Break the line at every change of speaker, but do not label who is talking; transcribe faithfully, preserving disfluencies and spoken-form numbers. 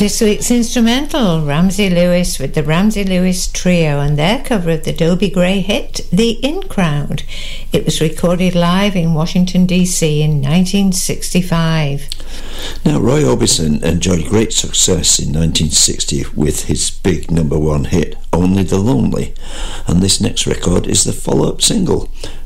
This week's instrumental, Ramsey Lewis with the Ramsey Lewis Trio and their cover of the Dobie Gray hit, The In Crowd. It was recorded live in Washington, D C in nineteen sixty-five.
Now, Roy Orbison enjoyed great success in nineteen sixty with his big number one hit, Only the Lonely, and this next record is the follow-up single.